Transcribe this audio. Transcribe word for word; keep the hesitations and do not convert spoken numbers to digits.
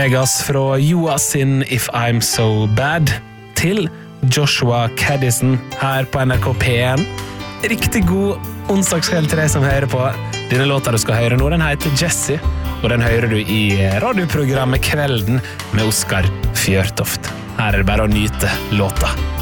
Vegas fra Joa sin If I'm So Bad til Joshua Caddison her på N R K P en. Riktig god onsdagskveld til deg som hører på. Denne låta du skal høre nå, den heter Jessie, og den hører du i radioprogrammet Kvelden med Oskar Fjørtoft. Her er det bare å nyte låta.